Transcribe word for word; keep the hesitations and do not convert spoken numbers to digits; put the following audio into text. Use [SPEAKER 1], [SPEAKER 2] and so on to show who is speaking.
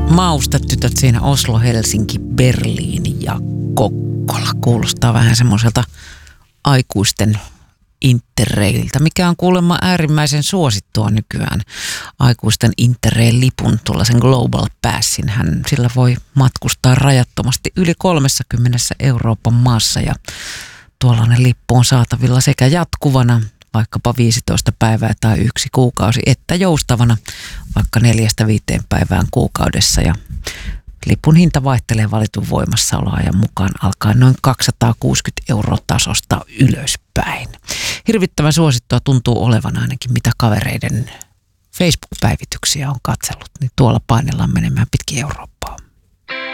[SPEAKER 1] maustetytöt siinä Oslo, Helsinki, Berliini ja Kokkola. Kuulostaa vähän semmoiselta aikuisten Interraililtä, mikä on kuulemma äärimmäisen suosittua nykyään. Aikuisten Interrail-lipun, tuollaisen Global Passin, hän sillä voi matkustaa rajattomasti yli kolmekymmentä Euroopan maassa ja tuollainen lippu on saatavilla sekä jatkuvana, vaikkapa viisitoista päivää tai yksi kuukausi, että joustavana vaikka neljästä viiteen päivään kuukaudessa. Ja lipun hinta vaihtelee valitun voimassaoloajan mukaan alkaen noin kaksisataakuusikymmentä euroa tasosta ylöspäin. Hirvittävän suosittua tuntuu olevan ainakin mitä kavereiden Facebook-päivityksiä on katsellut, niin tuolla painellaan menemään pitkin Eurooppaa.